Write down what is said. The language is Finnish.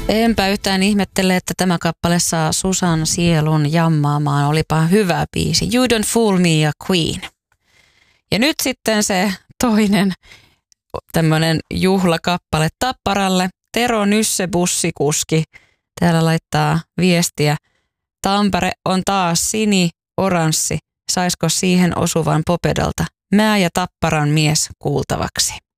Enpä yhtään ihmettele, että tämä kappale saa Susan sielun jammaamaan. Olipa hyvä biisi. You Don't Fool Me ja Queen. Ja nyt sitten se toinen tämmöinen juhlakappale Tapparalle. Tero Nysse bussikuski. Täällä laittaa viestiä. Tampere on taas sini-oranssi. Saisko siihen osuvan Popedalta? Mä ja Tapparan mies kuultavaksi.